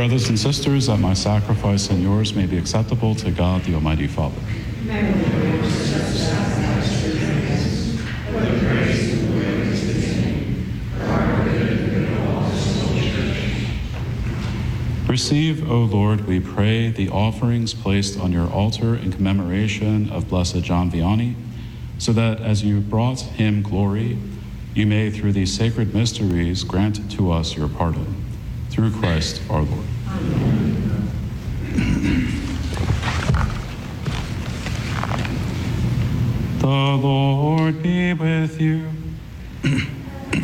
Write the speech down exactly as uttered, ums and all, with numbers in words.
brothers and sisters, that my sacrifice and yours may be acceptable to God, the Almighty Father. Receive, O Lord, we pray, the offerings placed on your altar in commemoration of Blessed John Vianney, so that as you brought him glory, you may, through these sacred mysteries, grant to us your pardon. Through Christ our Lord. Amen. The Lord be with you.